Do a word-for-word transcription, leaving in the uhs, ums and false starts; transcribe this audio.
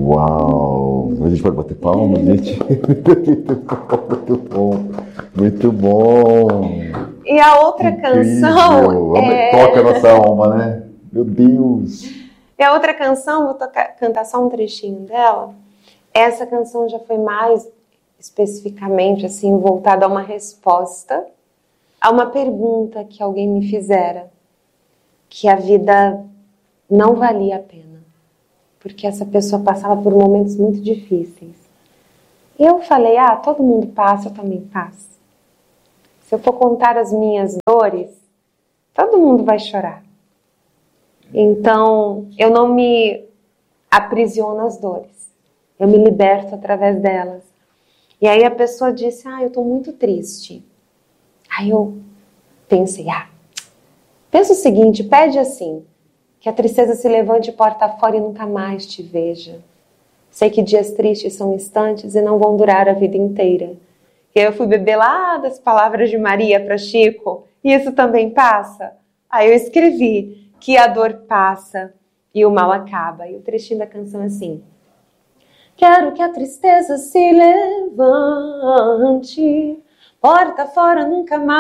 Uau! A gente pode bater palmas, gente? Muito bom, muito bom! E a outra canção é... Toca a nossa alma, né? Meu Deus! E a outra canção, vou tocar, cantar só um trechinho dela. Essa canção já foi mais especificamente assim, voltada a uma resposta a uma pergunta que alguém me fizera, que a vida não valia a pena, porque essa pessoa passava por momentos muito difíceis. E eu falei, ah, todo mundo passa, eu também passo. Se eu for contar as minhas dores, todo mundo vai chorar. Então, eu não me aprisiono às dores. Eu me liberto através delas. E aí a pessoa disse, ah, eu estou muito triste. Aí eu pensei, ah, pensa o seguinte, pede assim, que a tristeza se levante porta fora e nunca mais te veja. Sei que dias tristes são instantes e não vão durar a vida inteira. E aí eu fui beber lá das palavras de Maria para Chico, e isso também passa. Aí eu escrevi que a dor passa e o mal acaba. E o trechinho da canção é assim. Quero que a tristeza se levante, porta fora nunca mais.